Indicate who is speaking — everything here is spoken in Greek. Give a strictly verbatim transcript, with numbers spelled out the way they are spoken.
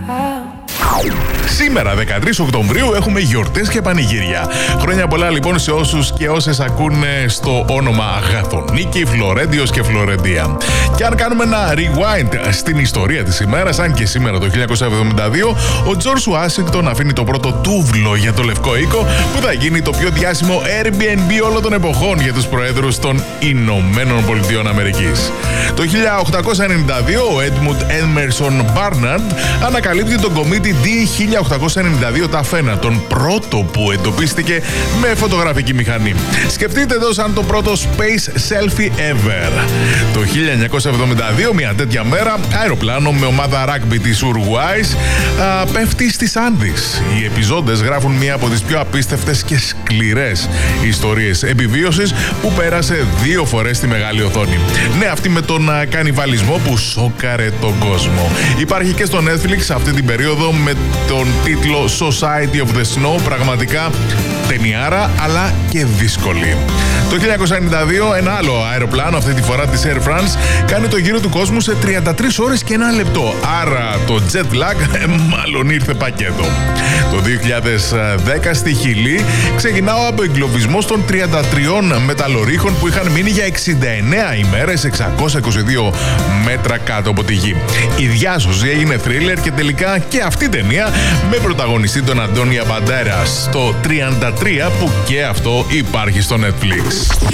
Speaker 1: Σήμερα, δεκατρείς Οκτωβρίου, έχουμε γιορτές και πανηγύρια. Χρόνια πολλά λοιπόν σε όσους και όσες ακούνε στο όνομα Αγαθονίκη, Φλωρέντιος και Φλωρεντία. Και αν κάνουμε ένα rewind στην ιστορία της ημέρας, αν και σήμερα το χίλια εννιακόσια εβδομήντα δύο, ο Τζορτζ Ουάσιγκτον αφήνει το πρώτο τούβλο για το Λευκό Οίκο, που θα γίνει το πιο διάσημο Airbnb όλων των εποχών για τους προέδρους των Ηνωμένων Πολιτειών Αμερικής. Το χίλια οκτακόσια ενενήντα δύο, ο Έντμουντ Έμερσον Μπάρναρντ ανακαλύπτει τον κομίτη ντι χίλια οκτακόσια ενενήντα δύο Ταφένα, τον πρώτο που εντοπίστηκε με φωτογραφική μηχανή. Σκεφτείτε το σαν το πρώτο space selfie ever. Το χίλια εννιακόσια εβδομήντα δύο, μια τέτοια μέρα, αεροπλάνο με ομάδα rugby της Ουρουάης α, πέφτει στις Άνδης. Οι επιζώντες γράφουν μία από τις πιο απίστευτες και σκληρές ιστορίες επιβίωσης που πέρασε δύο φορές στη μεγάλη οθόνη. Ναι, αυτή με τον α, κανιβαλισμό που σόκαρε τον κόσμο. Υπάρχει και στο Netflix αυτή την περίοδο με τον τίτλο Society of the Snow, πραγματικά ταινιάρα αλλά και δύσκολη. Το χίλια εννιακόσια ενενήντα δύο, ένα άλλο αεροπλάνο, αυτή τη φορά της Air France, κάνει το γύρο του κόσμου σε τριάντα τρεις ώρες και ένα λεπτό. Άρα το jet lag ε, μάλλον ήρθε πακέτο. Το δύο χιλιάδες δέκα στη Χιλή ξεκινά ο απεγκλωβισμός των τριάντα τριών μεταλλορύχων που είχαν μείνει για εξήντα εννέα ημέρες εξακόσια είκοσι δύο μέτρα κάτω από τη γη. Η διάσωση έγινε θρίλερ και τελικά και αυτή η ταινία με πρωταγωνιστή τον Αντώνια Μπαντέρας. Το τριάντα τρία, που και αυτό υπάρχει στο Netflix.